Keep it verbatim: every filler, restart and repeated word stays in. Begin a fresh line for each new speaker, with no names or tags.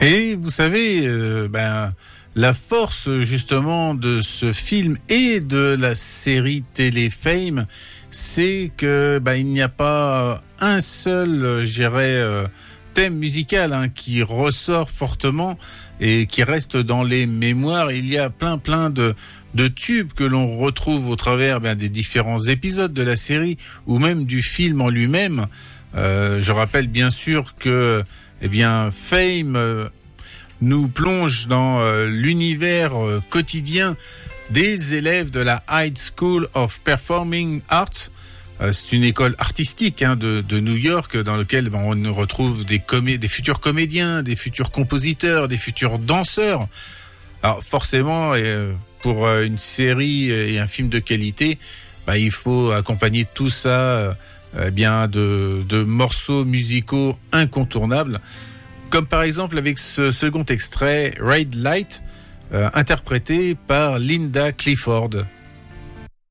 Et vous savez, euh, ben, la force justement de ce film et de la série télé Fame, c'est que ben, il n'y a pas un seul, je dirais, euh, thème musical hein, qui ressort fortement et qui reste dans les mémoires. Il y a plein plein de de tubes que l'on retrouve au travers ben, des différents épisodes de la série ou même du film en lui-même. Euh, je rappelle bien sûr que eh bien Fame euh, nous plonge dans euh, l'univers euh, quotidien des élèves de la High School of Performing Arts. Euh, c'est une école artistique hein, de, de New York dans laquelle ben, on retrouve des, comé- des futurs comédiens, des futurs compositeurs, des futurs danseurs. Alors forcément, euh, pour euh, une série et un film de qualité, ben, il faut accompagner tout ça euh, eh bien de, de morceaux musicaux incontournables. Comme par exemple avec ce second extrait, Red Light, euh, interprété par Linda Clifford.